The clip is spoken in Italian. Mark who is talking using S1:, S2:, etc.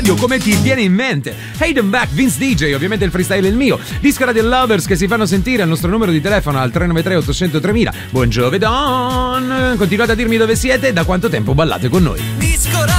S1: come ti viene in mente. Hayden Beck, Vince DJ, ovviamente il freestyle è il mio. Disco Radio Lovers che si fanno sentire al nostro numero di telefono al 393 800 3000. Buon giovedon, continuate a dirmi dove siete e da quanto tempo ballate con noi.